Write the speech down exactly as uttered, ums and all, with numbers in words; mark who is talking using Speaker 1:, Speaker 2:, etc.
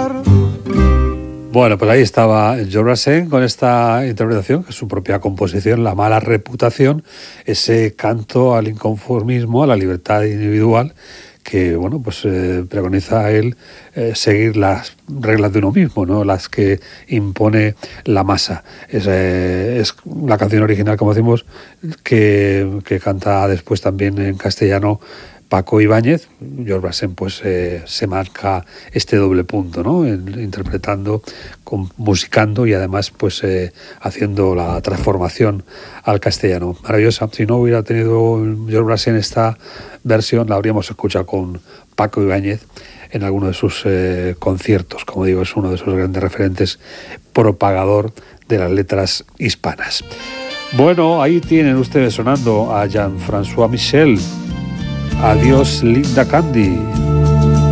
Speaker 1: olvidar.
Speaker 2: Bueno, pues ahí estaba Georges Brassens con esta interpretación, que es su propia composición, La mala reputación, ese canto al inconformismo, a la libertad individual, que bueno, pues eh, preconiza a él eh, seguir las reglas de uno mismo, no las que impone la masa. Es, eh, es la canción original, como decimos, que, que canta después también en castellano Paco Ibáñez. Georges Brassens pues eh, se marca este doble punto, ¿no? En, interpretando, con, musicando y además pues eh, haciendo la transformación al castellano. Maravillosa. Si no hubiera tenido Georges Brassens esta versión, la habríamos escuchado con Paco Ibáñez en alguno de sus eh, conciertos. Como digo, es uno de sus grandes referentes, propagador de las letras hispanas. Bueno, ahí tienen ustedes sonando a Jean-François Michel. Adiós, Linda Candy.